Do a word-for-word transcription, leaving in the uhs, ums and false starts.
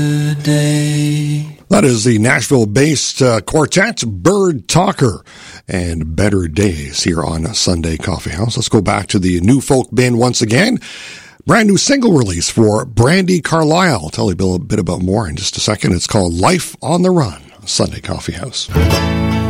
Day. That is the Nashville-based uh, quartet Bird Talker and Better Days here on Sunday Coffee House. Let's go back to the new folk band once again. Brand new single release for Brandi Carlile. I'll tell you a bit about more in just a second. It's called Life on the Run, Sunday Coffee House.